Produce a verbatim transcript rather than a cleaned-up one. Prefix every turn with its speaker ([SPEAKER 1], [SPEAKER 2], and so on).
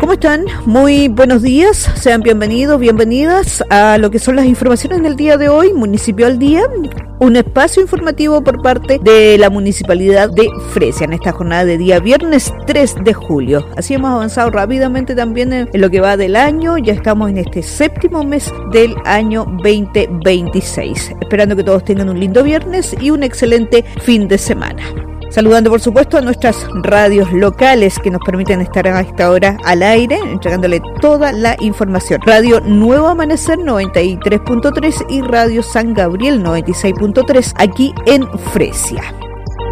[SPEAKER 1] ¿Cómo están? Muy buenos días, sean bienvenidos, bienvenidas a lo que son las informaciones del día de hoy, Municipio al Día, un espacio informativo por parte de la Municipalidad de Fresia en esta jornada de día viernes tres de julio. Así hemos avanzado rápidamente también en, en lo que va del año, ya estamos en este séptimo mes del año veinte veintiséis, esperando que todos tengan un lindo viernes y un excelente fin de semana. Saludando por supuesto a nuestras radios locales que nos permiten estar a esta hora al aire, entregándole toda la información. Radio Nuevo Amanecer noventa y tres punto tres y Radio San Gabriel noventa y seis punto tres aquí en Fresia.